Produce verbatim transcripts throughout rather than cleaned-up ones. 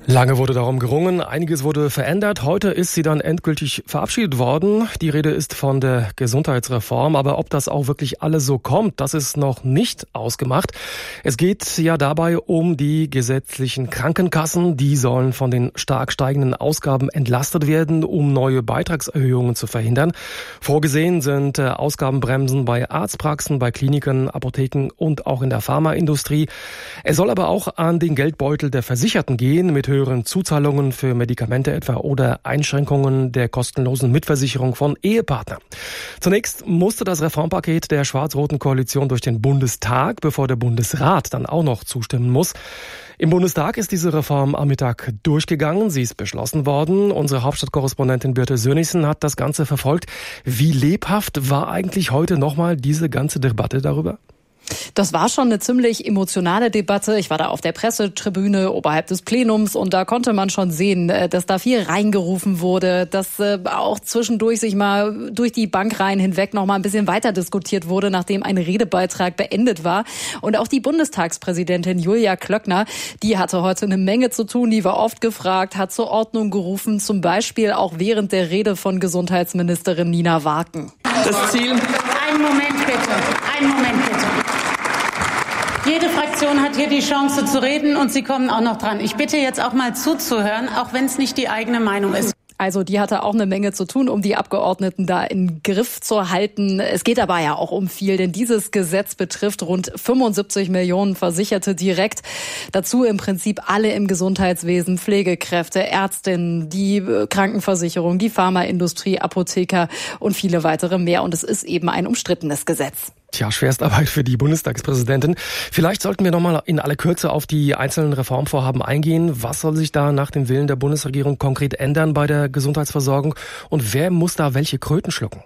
Lange wurde darum gerungen, einiges wurde verändert. Heute ist sie dann endgültig verabschiedet worden. Die Rede ist von der Gesundheitsreform, aber ob das auch wirklich alles so kommt, das ist noch nicht ausgemacht. Es geht ja dabei um die gesetzlichen Krankenkassen. Die sollen von den stark steigenden Ausgaben entlastet werden, um neue Beitragserhöhungen zu verhindern. Vorgesehen sind Ausgabenbremsen bei Arztpraxen, bei Kliniken, Apotheken und auch in der Pharmaindustrie. Es soll aber auch an den Geldbeutel der Versicherten gehen, mit höheren Zuzahlungen für Medikamente etwa oder Einschränkungen der kostenlosen Mitversicherung von Ehepartnern. Zunächst musste das Reformpaket der schwarz-roten Koalition durch den Bundestag, bevor der Bundesrat dann auch noch zustimmen muss. Im Bundestag ist diese Reform am Mittag durchgegangen. Sie ist beschlossen worden. Unsere Hauptstadtkorrespondentin Birte Sönnigsen hat das Ganze verfolgt. Wie lebhaft war eigentlich heute nochmal diese ganze Debatte darüber? Das war schon eine ziemlich emotionale Debatte. Ich war da auf der Pressetribüne oberhalb des Plenums und da konnte man schon sehen, dass da viel reingerufen wurde, dass auch zwischendurch sich mal durch die Bankreihen hinweg noch mal ein bisschen weiter diskutiert wurde, nachdem ein Redebeitrag beendet war. Und auch die Bundestagspräsidentin Julia Klöckner, die hatte heute eine Menge zu tun, die war oft gefragt, hat zur Ordnung gerufen, zum Beispiel auch während der Rede von Gesundheitsministerin Nina Warken. Das Ziel... Einen Moment bitte, einen Moment bitte. Jede Fraktion hat hier die Chance zu reden und Sie kommen auch noch dran. Ich bitte jetzt auch mal zuzuhören, auch wenn es nicht die eigene Meinung ist. Also die hatte auch eine Menge zu tun, um die Abgeordneten da im Griff zu halten. Es geht aber ja auch um viel, denn dieses Gesetz betrifft rund fünfundsiebzig Millionen Versicherte direkt. Dazu im Prinzip alle im Gesundheitswesen, Pflegekräfte, Ärztinnen, die Krankenversicherung, die Pharmaindustrie, Apotheker und viele weitere mehr. Und es ist eben ein umstrittenes Gesetz. Tja, Schwerstarbeit für die Bundestagspräsidentin. Vielleicht sollten wir nochmal in aller Kürze auf die einzelnen Reformvorhaben eingehen. Was soll sich da nach dem Willen der Bundesregierung konkret ändern bei der Gesundheitsversorgung? Und wer muss da welche Kröten schlucken?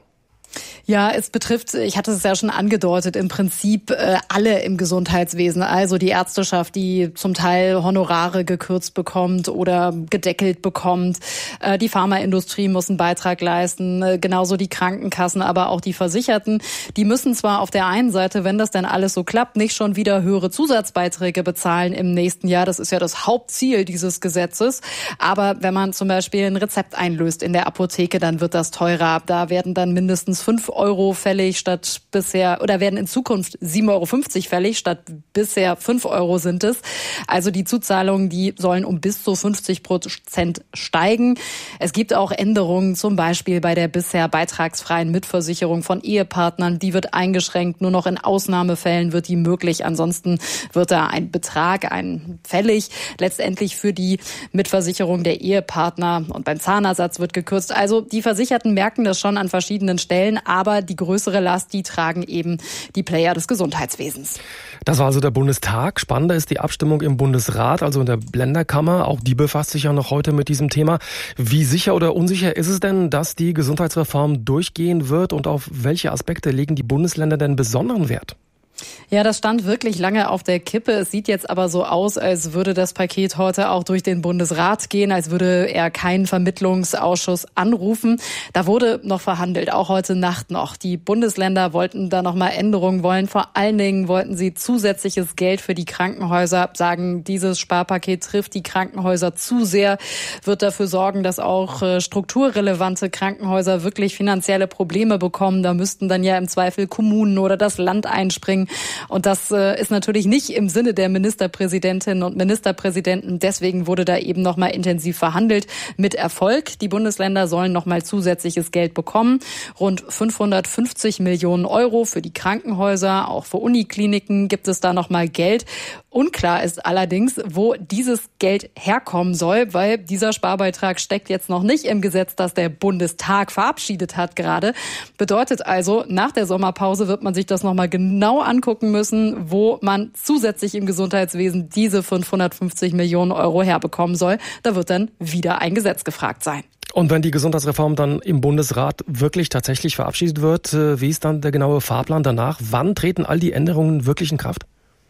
Ja, es betrifft, ich hatte es ja schon angedeutet, im Prinzip äh, alle im Gesundheitswesen. Also die Ärzteschaft, die zum Teil Honorare gekürzt bekommt oder gedeckelt bekommt. Äh, die Pharmaindustrie muss einen Beitrag leisten, äh, genauso die Krankenkassen, aber auch die Versicherten. Die müssen zwar auf der einen Seite, wenn das denn alles so klappt, nicht schon wieder höhere Zusatzbeiträge bezahlen im nächsten Jahr. Das ist ja das Hauptziel dieses Gesetzes. Aber wenn man zum Beispiel ein Rezept einlöst in der Apotheke, dann wird das teurer. Da werden dann mindestens fünf Euro fällig statt bisher, oder werden in Zukunft sieben Euro fünfzig fällig statt bisher fünf Euro sind es. Also die Zuzahlungen, die sollen um bis zu fünfzig Prozent steigen. Es gibt auch Änderungen, zum Beispiel bei der bisher beitragsfreien Mitversicherung von Ehepartnern. Die wird eingeschränkt, nur noch in Ausnahmefällen wird die möglich. Ansonsten wird da ein Betrag, ein fällig, letztendlich für die Mitversicherung der Ehepartner. Und beim Zahnersatz wird gekürzt. Also die Versicherten merken das schon an verschiedenen Stellen, aber die größere Last, die tragen eben die Player des Gesundheitswesens. Das war also der Bundestag. Spannender ist die Abstimmung im Bundesrat, also in der Länderkammer. Auch die befasst sich ja noch heute mit diesem Thema. Wie sicher oder unsicher ist es denn, dass die Gesundheitsreform durchgehen wird und auf welche Aspekte legen die Bundesländer denn besonderen Wert? Ja, das stand wirklich lange auf der Kippe. Es sieht jetzt aber so aus, als würde das Paket heute auch durch den Bundesrat gehen, als würde er keinen Vermittlungsausschuss anrufen. Da wurde noch verhandelt, auch heute Nacht noch. Die Bundesländer wollten da nochmal Änderungen wollen. Vor allen Dingen wollten sie zusätzliches Geld für die Krankenhäuser, sagen, dieses Sparpaket trifft die Krankenhäuser zu sehr, wird dafür sorgen, dass auch äh, strukturrelevante Krankenhäuser wirklich finanzielle Probleme bekommen. Da müssten dann ja im Zweifel Kommunen oder das Land einspringen. Und das äh, ist natürlich nicht im Sinne der Ministerpräsidentinnen und Ministerpräsidenten. Deswegen wurde da eben nochmal intensiv verhandelt mit Erfolg. Die Bundesländer sollen nochmal zusätzliches Geld bekommen. Rund fünfhundertfünfzig Millionen Euro für die Krankenhäuser. Auch für Unikliniken gibt es da nochmal Geld. Unklar ist allerdings, wo dieses Geld herkommen soll, weil dieser Sparbeitrag steckt jetzt noch nicht im Gesetz, das der Bundestag verabschiedet hat gerade. Bedeutet also, nach der Sommerpause wird man sich das nochmal genau angucken müssen, wo man zusätzlich im Gesundheitswesen diese fünfhundertfünfzig Millionen Euro herbekommen soll. Da wird dann wieder ein Gesetz gefragt sein. Und wenn die Gesundheitsreform dann im Bundesrat wirklich tatsächlich verabschiedet wird, wie ist dann der genaue Fahrplan danach? Wann treten all die Änderungen wirklich in Kraft?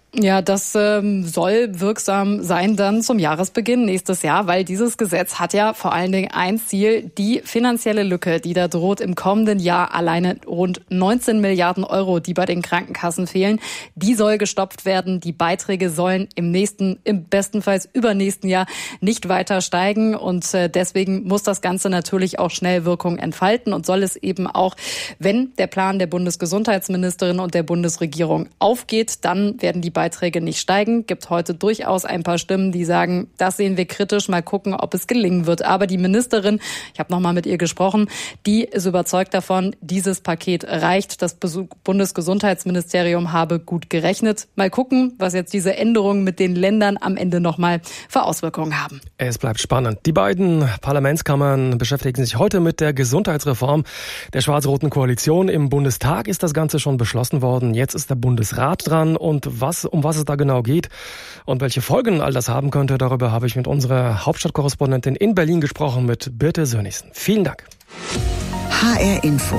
Ja, das ähm, soll wirksam sein dann zum Jahresbeginn nächstes Jahr, weil dieses Gesetz hat ja vor allen Dingen ein Ziel, die finanzielle Lücke, die da droht im kommenden Jahr, alleine rund neunzehn Milliarden Euro, die bei den Krankenkassen fehlen, die soll gestopft werden. Die Beiträge sollen im nächsten, im bestenfalls übernächsten Jahr nicht weiter steigen und äh, deswegen muss das Ganze natürlich auch schnell Wirkung entfalten und soll es eben auch, wenn der Plan der Bundesgesundheitsministerin und der Bundesregierung aufgeht, dann werden die Beiträge nicht steigen. Gibt heute durchaus ein paar Stimmen, die sagen, das sehen wir kritisch, mal gucken, ob es gelingen wird. Aber die Ministerin, ich habe noch mal mit ihr gesprochen, die ist überzeugt davon, dieses Paket reicht. Das Bundesgesundheitsministerium habe gut gerechnet. Mal gucken, was jetzt diese Änderungen mit den Ländern am Ende noch mal für Auswirkungen haben. Es bleibt spannend. Die beiden Parlamentskammern beschäftigen sich heute mit der Gesundheitsreform der schwarz-roten Koalition. Im Bundestag ist das Ganze schon beschlossen worden. Jetzt ist der Bundesrat dran und was um was es da genau geht und welche Folgen all das haben könnte, darüber habe ich mit unserer Hauptstadtkorrespondentin in Berlin gesprochen, mit Birte Sönnigsen. Vielen Dank. H R Info.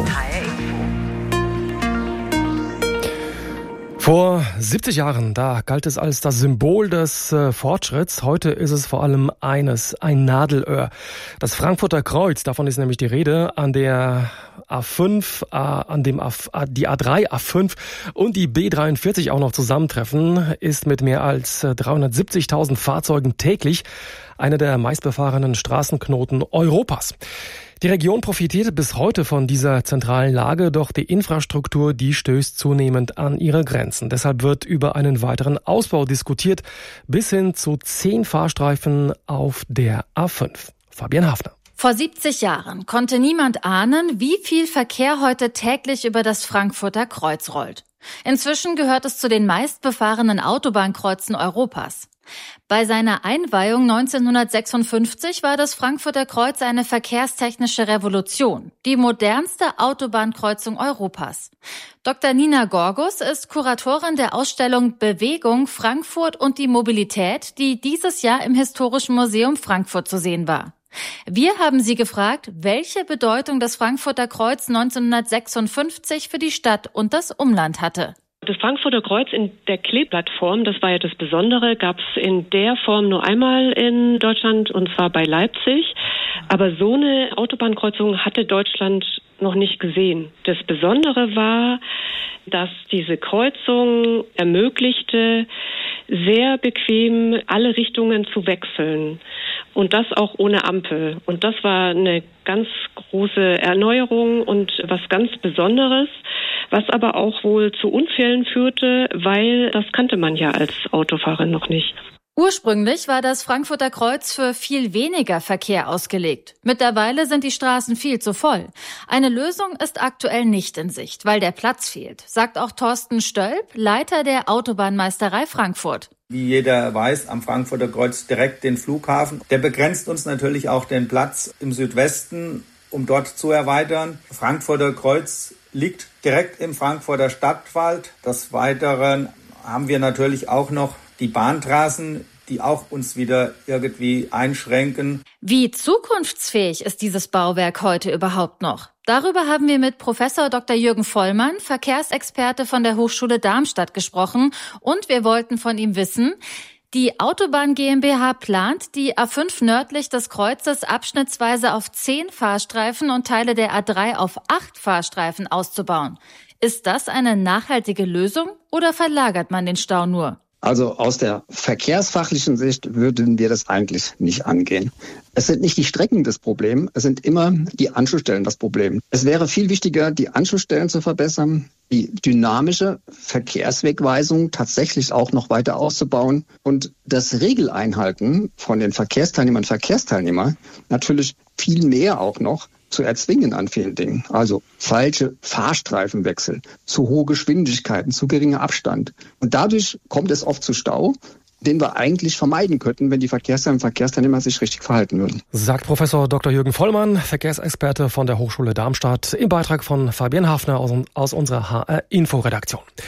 Vor siebzig Jahren, da galt es als das Symbol des äh, Fortschritts. Heute ist es vor allem eines, ein Nadelöhr. Das Frankfurter Kreuz, davon ist nämlich die Rede, an der A fünf, äh, an dem A, die A drei, A fünf und die B dreiundvierzig auch noch zusammentreffen, ist mit mehr als dreihundertsiebzigtausend Fahrzeugen täglich einer der meistbefahrenen Straßenknoten Europas. Die Region profitiert bis heute von dieser zentralen Lage, doch die Infrastruktur, die stößt zunehmend an ihre Grenzen. Deshalb wird über einen weiteren Ausbau diskutiert, bis hin zu zehn Fahrstreifen auf der A fünf. Fabian Hafner. Vor siebzig Jahren konnte niemand ahnen, wie viel Verkehr heute täglich über das Frankfurter Kreuz rollt. Inzwischen gehört es zu den meistbefahrenen Autobahnkreuzen Europas. Bei seiner Einweihung neunzehnhundertsechsundfünfzig war das Frankfurter Kreuz eine verkehrstechnische Revolution, die modernste Autobahnkreuzung Europas. Doktor Nina Gorgus ist Kuratorin der Ausstellung Bewegung Frankfurt und die Mobilität, die dieses Jahr im Historischen Museum Frankfurt zu sehen war. Wir haben sie gefragt, welche Bedeutung das Frankfurter Kreuz neunzehnhundertsechsundfünfzig für die Stadt und das Umland hatte. Das Frankfurter Kreuz in der Kleeblattform, das war ja das Besondere, gab es in der Form nur einmal in Deutschland und zwar bei Leipzig. Aber so eine Autobahnkreuzung hatte Deutschland noch nicht gesehen. Das Besondere war, dass diese Kreuzung ermöglichte, sehr bequem alle Richtungen zu wechseln. Und das auch ohne Ampel. Und das war eine ganz große Erneuerung und was ganz Besonderes, was aber auch wohl zu Unfällen führte, weil das kannte man ja als Autofahrer noch nicht. Ursprünglich war das Frankfurter Kreuz für viel weniger Verkehr ausgelegt. Mittlerweile sind die Straßen viel zu voll. Eine Lösung ist aktuell nicht in Sicht, weil der Platz fehlt, sagt auch Thorsten Stölp, Leiter der Autobahnmeisterei Frankfurt. Wie jeder weiß, am Frankfurter Kreuz direkt den Flughafen. Der begrenzt uns natürlich auch den Platz im Südwesten, um dort zu erweitern. Frankfurter Kreuz liegt direkt im Frankfurter Stadtwald. Des Weiteren haben wir natürlich auch noch die Bahntrassen, die auch uns wieder irgendwie einschränken. Wie zukunftsfähig ist dieses Bauwerk heute überhaupt noch? Darüber haben wir mit Professor Doktor Jürgen Vollmann, Verkehrsexperte von der Hochschule Darmstadt, gesprochen und wir wollten von ihm wissen, die Autobahn GmbH plant, die A fünf nördlich des Kreuzes abschnittsweise auf zehn Fahrstreifen und Teile der A drei auf acht Fahrstreifen auszubauen. Ist das eine nachhaltige Lösung oder verlagert man den Stau nur? Also aus der verkehrsfachlichen Sicht würden wir das eigentlich nicht angehen. Es sind nicht die Strecken das Problem, es sind immer die Anschlussstellen das Problem. Es wäre viel wichtiger, die Anschlussstellen zu verbessern, die dynamische Verkehrswegweisung tatsächlich auch noch weiter auszubauen und das Regeleinhalten von den Verkehrsteilnehmern und Verkehrsteilnehmern natürlich viel mehr auch noch zu erzwingen an vielen Dingen. Also falsche Fahrstreifenwechsel, zu hohe Geschwindigkeiten, zu geringer Abstand. Und dadurch kommt es oft zu Stau, den wir eigentlich vermeiden könnten, wenn die Verkehrsteilnehmer und Verkehrsteilnehmer sich richtig verhalten würden. Sagt Professor Doktor Jürgen Vollmann, Verkehrsexperte von der Hochschule Darmstadt, im Beitrag von Fabian Hafner aus, aus unserer H R-Info-Redaktion.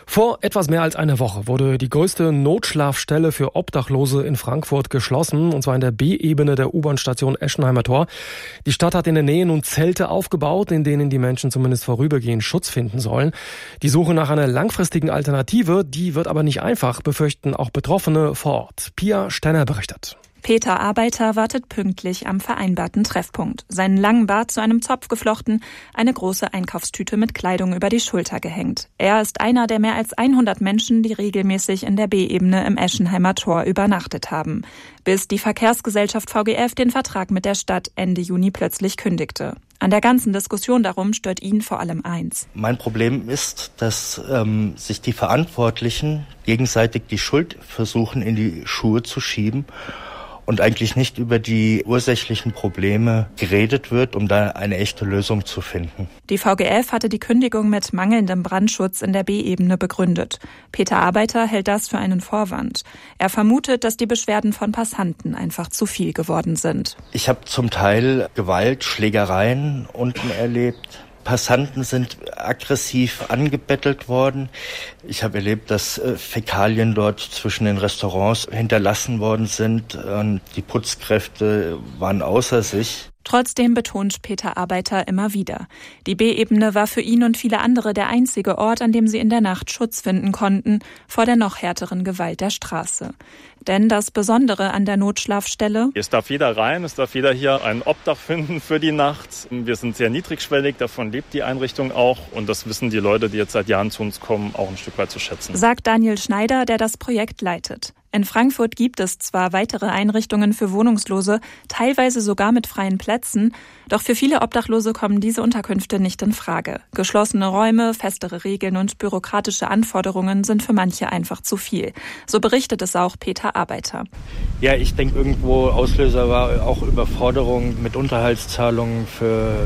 Vor etwas mehr als einer Woche wurde die größte Notschlafstelle für Obdachlose in Frankfurt geschlossen, und zwar in der B-Ebene der U-Bahn-Station Eschenheimer Tor. Die Stadt hat in der Nähe nun Zelte aufgebaut, in denen die Menschen zumindest vorübergehend Schutz finden sollen. Die Suche nach einer langfristigen Alternative, die wird aber nicht einfach, befürchten auch Betroffene vor Ort. Pia Stenner berichtet. Peter Arbeiter wartet pünktlich am vereinbarten Treffpunkt. Seinen langen Bart zu einem Zopf geflochten, eine große Einkaufstüte mit Kleidung über die Schulter gehängt. Er ist einer der mehr als hundert Menschen, die regelmäßig in der B-Ebene im Eschenheimer Tor übernachtet haben, bis die Verkehrsgesellschaft V G F den Vertrag mit der Stadt Ende Juni plötzlich kündigte. An der ganzen Diskussion darum stört ihn vor allem eins. Mein Problem ist, dass ähm, sich die Verantwortlichen gegenseitig die Schuld versuchen, in die Schuhe zu schieben und eigentlich nicht über die ursächlichen Probleme geredet wird, um da eine echte Lösung zu finden. Die V G F hatte die Kündigung mit mangelndem Brandschutz in der B-Ebene begründet. Peter Arbeiter hält das für einen Vorwand. Er vermutet, dass die Beschwerden von Passanten einfach zu viel geworden sind. Ich habe zum Teil Gewalt, Schlägereien unten erlebt. Passanten sind aggressiv angebettelt worden. Ich habe erlebt, dass äh, Fäkalien dort zwischen den Restaurants hinterlassen worden sind. Und die Putzkräfte waren außer sich. Trotzdem betont Peter Arbeiter immer wieder: Die B-Ebene war für ihn und viele andere der einzige Ort, an dem sie in der Nacht Schutz finden konnten vor der noch härteren Gewalt der Straße. Denn das Besondere an der Notschlafstelle: Es darf jeder rein, es darf jeder hier ein Obdach finden für die Nacht. Wir sind sehr niedrigschwellig, davon lebt die Einrichtung auch. Und das wissen die Leute, die jetzt seit Jahren zu uns kommen, auch ein Stück weit zu schätzen. Sagt Daniel Schneider, der das Projekt leitet. In Frankfurt gibt es zwar weitere Einrichtungen für Wohnungslose, teilweise sogar mit freien Plätzen, doch für viele Obdachlose kommen diese Unterkünfte nicht in Frage. Geschlossene Räume, festere Regeln und bürokratische Anforderungen sind für manche einfach zu viel. So berichtet es auch Peter Arbeiter. Ja, ich denke, irgendwo Auslöser war auch Überforderung mit Unterhaltszahlungen für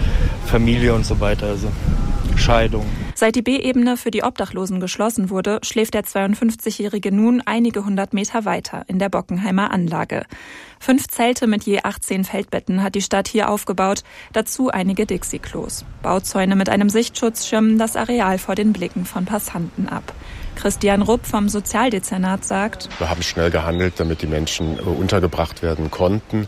Familie und so weiter, also Scheidung. Seit die B-Ebene für die Obdachlosen geschlossen wurde, schläft der zweiundfünfzigjährige nun einige hundert Meter weiter in der Bockenheimer Anlage. Fünf Zelte mit je achtzehn Feldbetten hat die Stadt hier aufgebaut, dazu einige Dixie-Klos. Bauzäune mit einem Sichtschutz schirmen das Areal vor den Blicken von Passanten ab. Christian Rupp vom Sozialdezernat sagt: Wir haben schnell gehandelt, damit die Menschen untergebracht werden konnten.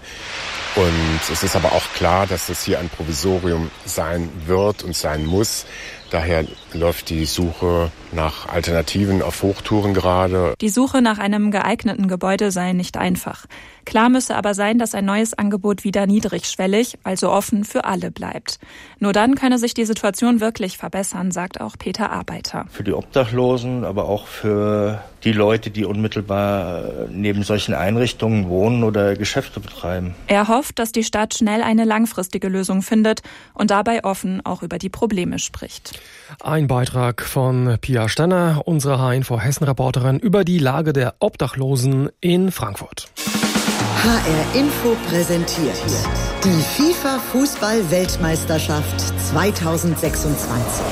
Und es ist aber auch klar, dass es hier ein Provisorium sein wird und sein muss. Daher läuft die Suche nach Alternativen auf Hochtouren gerade. Die Suche nach einem geeigneten Gebäude sei nicht einfach. Klar müsse aber sein, dass ein neues Angebot wieder niedrigschwellig, also offen für alle bleibt. Nur dann könne sich die Situation wirklich verbessern, sagt auch Peter Arbeiter. Für die Obdachlosen, aber auch für die Leute, die unmittelbar neben solchen Einrichtungen wohnen oder Geschäfte betreiben. Er hofft, dass die Stadt schnell eine langfristige Lösung findet und dabei offen auch über die Probleme spricht. Ein Beitrag von Pia Stenner, unsere H Info Hessen-Reporterin, über die Lage der Obdachlosen in Frankfurt. H R Info präsentiert die FIFA-Fußball-Weltmeisterschaft zweitausendsechsundzwanzig.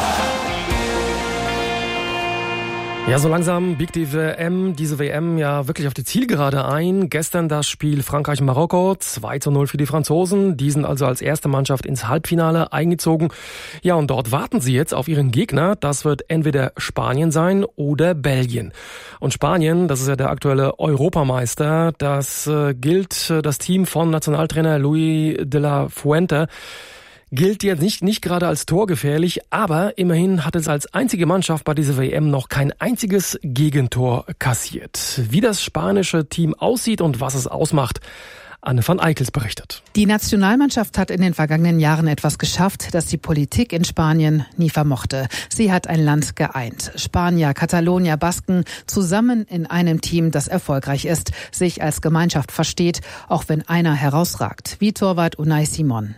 Ja, so langsam biegt die W M, diese W M ja wirklich auf die Zielgerade ein. Gestern das Spiel Frankreich-Marokko, zwei zu null für die Franzosen. Die sind also als erste Mannschaft ins Halbfinale eingezogen. Ja, und dort warten sie jetzt auf ihren Gegner. Das wird entweder Spanien sein oder Belgien. Und Spanien, das ist ja der aktuelle Europameister, das äh, gilt, äh, das Team von Nationaltrainer Luis de la Fuente, gilt jetzt nicht, nicht gerade als torgefährlich, aber immerhin hat es als einzige Mannschaft bei dieser W M noch kein einziges Gegentor kassiert. Wie das spanische Team aussieht und was es ausmacht, Anne van Eickels berichtet. Die Nationalmannschaft hat in den vergangenen Jahren etwas geschafft, das die Politik in Spanien nie vermochte. Sie hat ein Land geeint. Spanier, Katalonier, Basken zusammen in einem Team, das erfolgreich ist, sich als Gemeinschaft versteht, auch wenn einer herausragt, wie Torwart Unai Simón.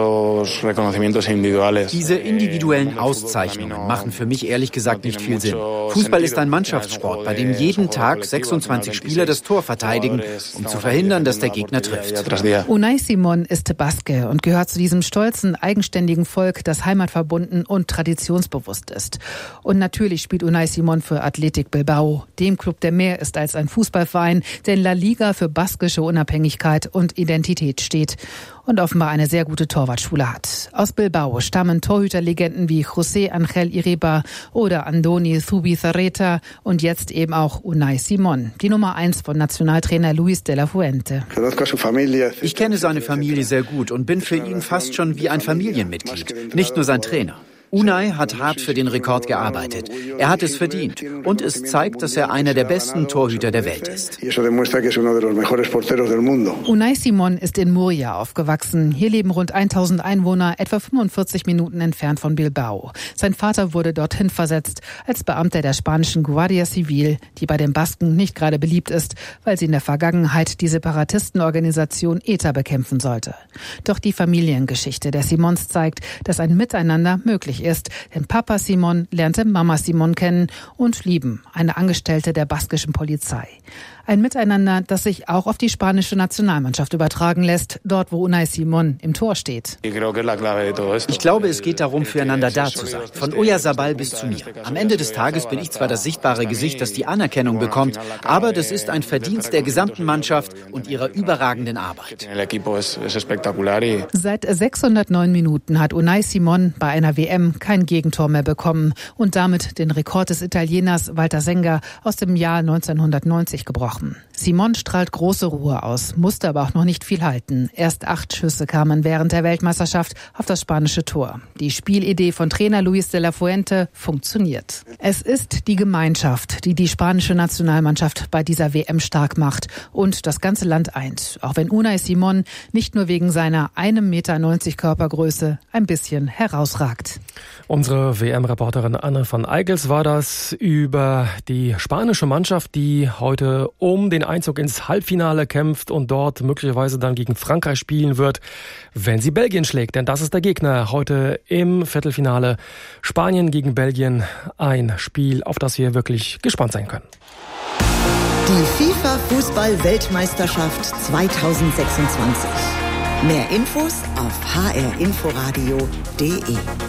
Diese individuellen Auszeichnungen machen für mich ehrlich gesagt nicht viel Sinn. Fußball ist ein Mannschaftssport, bei dem jeden Tag sechsundzwanzig Spieler das Tor verteidigen, um zu verhindern, dass der Gegner trifft. Unai Simon ist Baske und gehört zu diesem stolzen, eigenständigen Volk, das heimatverbunden und traditionsbewusst ist. Und natürlich spielt Unai Simon für Athletic Bilbao, dem Club, der mehr ist als ein Fußballverein, der in La Liga für baskische Unabhängigkeit und Identität steht und offenbar eine sehr gute Torwartschule hat. Aus Bilbao stammen Torhüterlegenden wie José Ángel Iribar oder Andoni Zubizarreta und jetzt eben auch Unai Simon, die Nummer eins von Nationaltrainer Luis de la Fuente. Ich kenne seine Familie sehr gut und bin für ihn fast schon wie ein Familienmitglied, nicht nur sein Trainer. Unai hat hart für den Rekord gearbeitet. Er hat es verdient. Und es zeigt, dass er einer der besten Torhüter der Welt ist. Unai Simon ist in Murcia aufgewachsen. Hier leben rund tausend Einwohner, etwa fünfundvierzig Minuten entfernt von Bilbao. Sein Vater wurde dorthin versetzt, als Beamter der spanischen Guardia Civil, die bei den Basken nicht gerade beliebt ist, weil sie in der Vergangenheit die Separatistenorganisation E T A bekämpfen sollte. Doch die Familiengeschichte der Simons zeigt, dass ein Miteinander möglich ist, denn Papa Simon lernte Mama Simon kennen und lieben, eine Angestellte der baskischen Polizei. Ein Miteinander, das sich auch auf die spanische Nationalmannschaft übertragen lässt, dort wo Unai Simon im Tor steht. Ich glaube, es geht darum, füreinander da zu sein, von Oyarzabal bis zu mir. Am Ende des Tages bin ich zwar das sichtbare Gesicht, das die Anerkennung bekommt, aber das ist ein Verdienst der gesamten Mannschaft und ihrer überragenden Arbeit. Seit sechshundertneun Minuten hat Unai Simon bei einer W M kein Gegentor mehr bekommen und damit den Rekord des Italieners Walter Senga aus dem Jahr neunzehnhundertneunzig gebrochen. Simon strahlt große Ruhe aus, musste aber auch noch nicht viel halten. Erst acht Schüsse kamen während der Weltmeisterschaft auf das spanische Tor. Die Spielidee von Trainer Luis de la Fuente funktioniert. Es ist die Gemeinschaft, die die spanische Nationalmannschaft bei dieser W M stark macht und das ganze Land eint. Auch wenn Unai Simon nicht nur wegen seiner ein Meter neunzig Körpergröße ein bisschen herausragt. Unsere W M-Reporterin Anne van Eigels war das über die spanische Mannschaft, die heute um den Einzug ins Halbfinale kämpft und dort möglicherweise dann gegen Frankreich spielen wird, wenn sie Belgien schlägt. Denn das ist der Gegner heute im Viertelfinale. Spanien gegen Belgien, ein Spiel, auf das wir wirklich gespannt sein können. Die FIFA-Fußball-Weltmeisterschaft zweitausendsechsundzwanzig. Mehr Infos auf h r inforadio punkt d e.